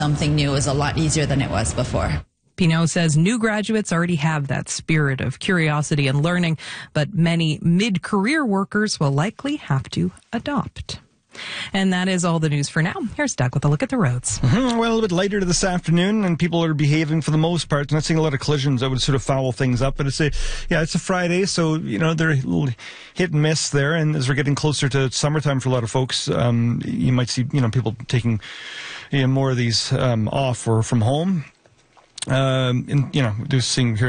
Something new is a lot easier than it was before. Pinault says new graduates already have that spirit of curiosity and learning, but many mid-career workers will likely have to adopt. And that is all the news for now. Here's Doug with a look at the roads. Well, a little bit lighter this afternoon, and people are behaving for the most part. Not seeing a lot of collisions that would sort of foul things up. But it's a Friday, so they're a little hit and miss there. And as we're getting closer to summertime for a lot of folks, you might see people taking more of these off or from home. Just seeing here.